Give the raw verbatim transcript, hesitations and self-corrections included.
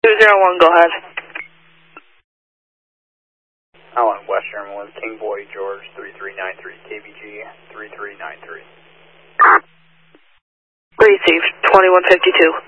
two zero one, go ahead. Allen Western with King Boy George three three nine three, K B G three three nine three. Received, twenty-one fifty-two.